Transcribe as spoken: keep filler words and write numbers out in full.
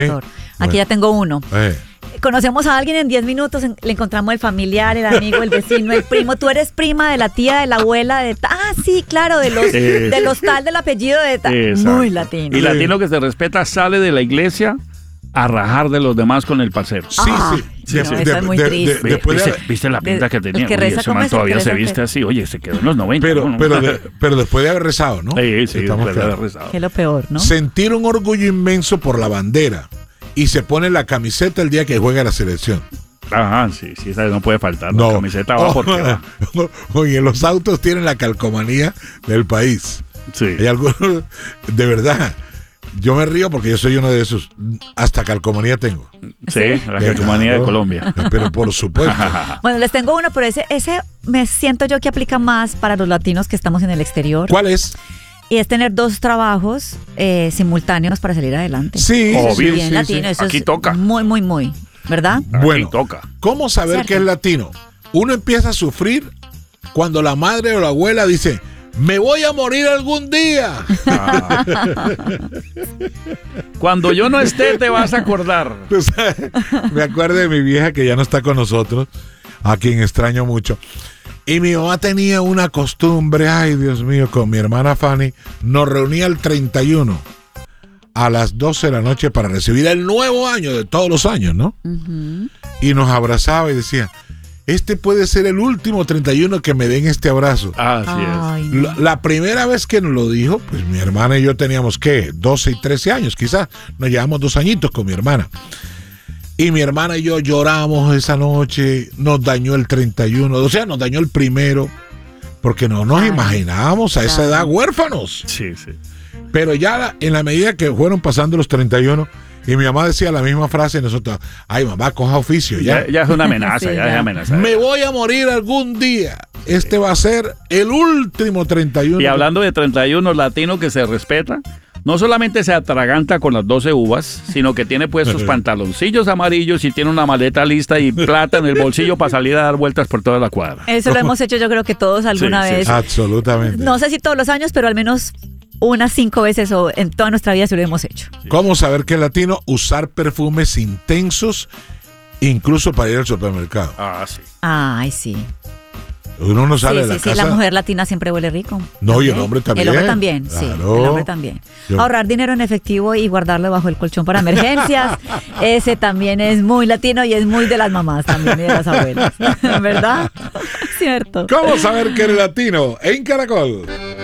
Aquí Bueno. ya tengo uno. Eh. Conocemos a alguien en diez minutos, en- le encontramos el familiar, el amigo, el vecino, el primo. Tú eres prima de la tía, de la abuela, de... ta- Ah, sí, claro, de los, Sí. de los tal del apellido de... ta- Exacto. Muy latino. Y latino que se respeta sale de la iglesia a rajar de los demás con el parcero. Sí, Ah, sí. sí, no, eso es muy triste. Ve- después de- ¿Viste, viste la de- pinta que el tenía? que Oye, reza ese como man ese, todavía que se reza viste que- así. Oye, se quedó en los noventa. pero, ¿no? pero, de- pero después de haber rezado, ¿no? Sí, sí, Estamos después de haber claros. rezado. Que es lo peor, ¿no? Sentir un orgullo inmenso por la bandera y se pone la camiseta el día que juega la selección. Ajá, sí, sí, esa no puede faltar. No. La camiseta va porque va. Oye, los autos tienen la calcomanía del país. Sí. Hay algunos, de verdad, yo me río porque yo soy uno de esos. Hasta calcomanía tengo. Sí, la calcomanía de Claro. Colombia. Pero por supuesto. Bueno, les tengo uno, pero ese, ese me siento yo que aplica más para los latinos que estamos en el exterior. ¿Cuál es? Y es tener dos trabajos eh, simultáneos para salir adelante. Sí, Obvio. sí, Bien sí, latino, sí. eso Aquí es toca. muy, muy, muy, ¿verdad? Bueno, Aquí toca. ¿cómo saber Cierto. que es latino? Uno empieza a sufrir cuando la madre o la abuela dice, me voy a morir algún día. Ah. Cuando yo no esté, te vas a acordar. O sea, me acuerdo de mi vieja que ya no está con nosotros, a quien extraño mucho. Y mi mamá tenía una costumbre, ay Dios mío, con mi hermana Fanny, nos reunía el treinta y uno a las doce de la noche para recibir el nuevo año de todos los años, ¿no? Ujú. Y nos abrazaba y decía, este puede ser el último treinta y uno que me den este abrazo. Así Ay, no. La, la primera vez que nos lo dijo, pues mi hermana y yo teníamos, ¿qué? doce y trece años, quizás. Nos llevamos dos añitos con mi hermana. Y mi hermana y yo lloramos esa noche, nos dañó el treinta y uno, o sea, nos dañó el primero, porque no nos Ay, imaginábamos a esa claro. edad huérfanos. es. Sí, sí. Pero ya la- en la medida que fueron pasando los treinta y uno, y mi mamá decía la misma frase, y nosotros, ay mamá, coja oficio, ya. Ya, ya es una amenaza, Sí, ya, ya. es amenaza. Me voy a morir algún día. Este va a ser el último treinta y uno. Y hablando de treinta y uno, latino que se respeta, no solamente se atraganta con las doce uvas, sino que tiene puestos pantaloncillos amarillos y tiene una maleta lista y plata en el bolsillo para salir a dar vueltas por toda la cuadra. Eso lo hemos hecho yo creo que todos alguna Sí, sí, vez. sí. Absolutamente. No sé si todos los años, pero al menos unas cinco veces o en toda nuestra vida sí lo hemos hecho. ¿Cómo saber que es latino? Usar perfumes intensos, incluso para ir al supermercado. Ah, sí. Ay, sí. Uno no sale Sí, de sí, la sí, casa. la mujer latina siempre huele rico. No, y el hombre también. El hombre también, sí. Claro. El hombre también. Yo- Ahorrar dinero en efectivo y guardarlo bajo el colchón para emergencias. Ese también es muy latino y es muy de las mamás también y de las abuelas. ¿Verdad? Cierto. ¿Cómo saber que eres latino? En Caracol.